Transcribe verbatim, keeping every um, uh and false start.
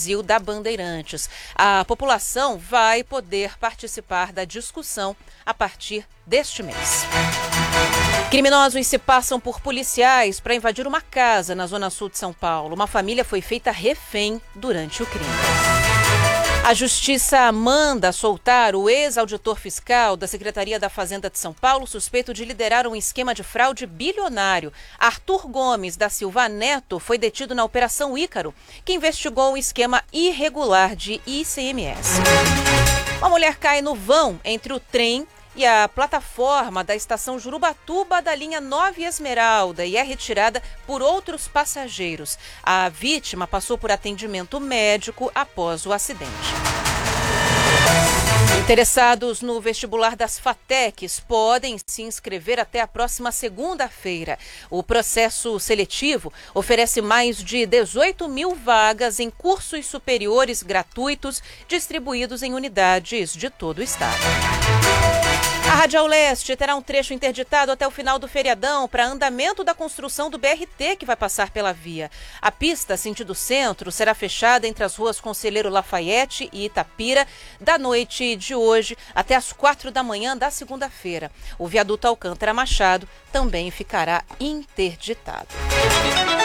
Brasil da Bandeirantes. A população vai poder participar da discussão a partir deste mês. Criminosos se passam por policiais para invadir uma casa na zona sul de São Paulo. Uma família foi feita refém durante o crime. A Justiça manda soltar o ex-auditor fiscal da Secretaria da Fazenda de São Paulo, suspeito de liderar um esquema de fraude bilionário. Arthur Gomes da Silva Neto foi detido na Operação Ícaro, que investigou um esquema irregular de I C M S. Uma mulher cai no vão entre o trem e a plataforma da estação Jurubatuba da linha nove Esmeralda e é retirada por outros passageiros. A vítima passou por atendimento médico após o acidente. Interessados no vestibular das FATECs podem se inscrever até a próxima segunda-feira. O processo seletivo oferece mais de dezoito mil vagas em cursos superiores gratuitos distribuídos em unidades de todo o estado. A Radial Leste terá um trecho interditado até o final do feriadão para andamento da construção do B R T que vai passar pela via. A pista sentido centro será fechada entre as ruas Conselheiro Lafayette e Itapira da noite de hoje até as quatro da manhã da segunda-feira. O viaduto Alcântara Machado também ficará interditado.